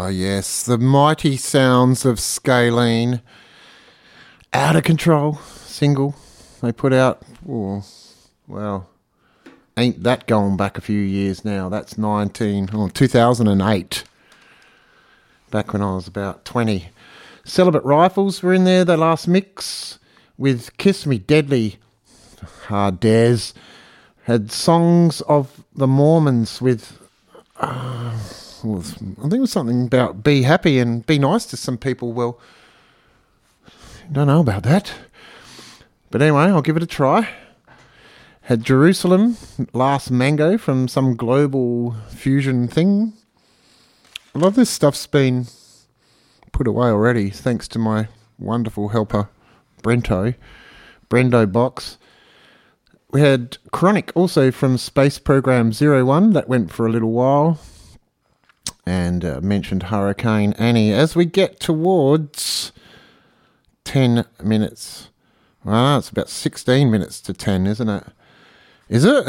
Oh, yes. The mighty sounds of Scalene. Out of Control single they put out. Oh, well, ain't that going back a few years now. That's 2008. Back when I was about 20. Celibate Rifles were in there, the last mix, with Kiss Me Deadly. Hard Dares. Had Songs of the Mormons with, I think it was something about be happy and be nice to some people. Well, don't know about that. But anyway, I'll give it a try. Had Jerusalem, Last Mango from some global fusion thing. A lot of this stuff's been put away already, thanks to my wonderful helper, Brendo Box. We had Chronic also from Space Program 01. That went for a little while. And mentioned Hurricane Annie. As we get towards 10 minutes. Well, it's about 16 minutes to 10, isn't it? Is it?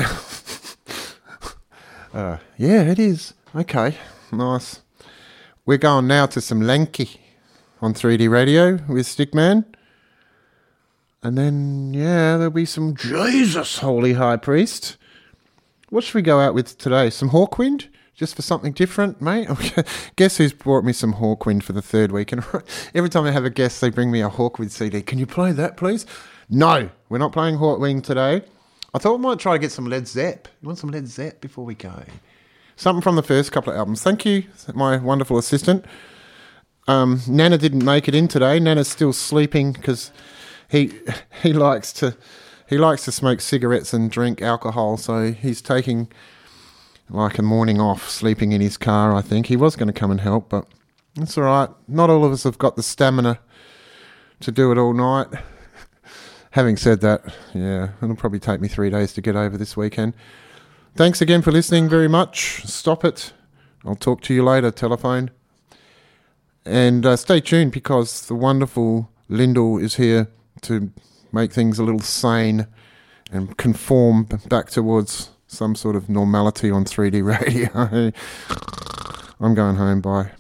Yeah, it is. Okay, nice. We're going now to some Lanky on 3D Radio with Stickman. And then, yeah, there'll be some Jesus, Holy High Priest. What should we go out with today? Some Hawkwind? Just for something different, mate? Guess who's brought me some Hawkwind for the third week? And every time I have a guest, they bring me a Hawkwind CD. Can you play that, please? No, we're not playing Hawkwind today. I thought we might try to get some Led Zepp. You want some Led Zepp before we go? Something from the first couple of albums. Thank you, my wonderful assistant. Nana didn't make it in today. Nana's still sleeping because he likes to smoke cigarettes and drink alcohol, so he's taking like a morning off, sleeping in his car, I think. He was going to come and help, but it's all right. Not all of us have got the stamina to do it all night. Having said that, yeah, it'll probably take me 3 days to get over this weekend. Thanks again for listening very much. Stop it. I'll talk to you later, telephone. And stay tuned because the wonderful Lyndall is here to make things a little sane and conform back towards some sort of normality on 3D radio. I'm going home. Bye.